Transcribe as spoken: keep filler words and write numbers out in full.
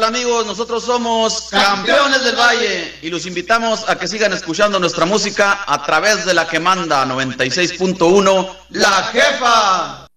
amigos? Nosotros somos Campeones del Valle y los invitamos a que sigan escuchando nuestra música a través de la que manda noventa y seis punto uno La Jefa.